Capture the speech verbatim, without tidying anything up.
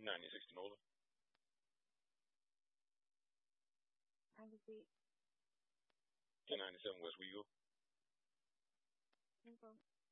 nineteen sixty Nolan. ninety-eight. nineteen ninety-seven West Wego. Info.